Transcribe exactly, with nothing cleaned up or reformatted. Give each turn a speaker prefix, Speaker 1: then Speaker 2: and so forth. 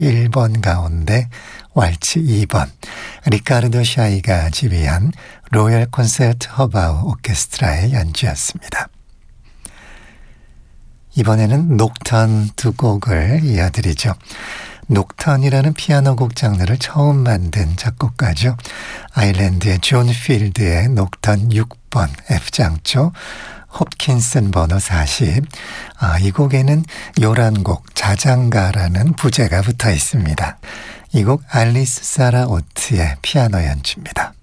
Speaker 1: 일 번 가운데 왈츠 이 번, 리카르도 샤이가 지휘한 로열 콘서트 허바우 오케스트라의 연주였습니다. 이번에는 녹턴 두 곡을 이어드리죠. 녹턴이라는 피아노 곡 장르를 처음 만든 작곡가죠. 아일랜드의 존 필드의 녹턴 육 번 F장조, 홉킨슨 번호 사십. 아, 이 곡에는 요란곡 자장가라는 부제가 붙어 있습니다. 이 곡 알리스 사라 오트의 피아노 연주입니다.